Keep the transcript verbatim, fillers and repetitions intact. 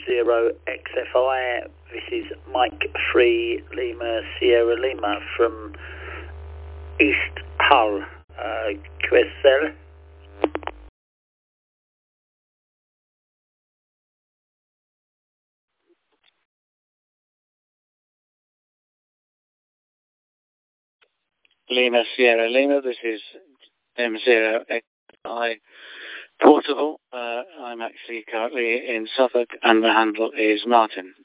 zero X F I. This is Mike three Lima Sierra Lima from East Hull, uh, Q S L. Lima Sierra Lima, this is M zero X I Portable. Uh, I'm actually currently in Suffolk and the handle is Martin.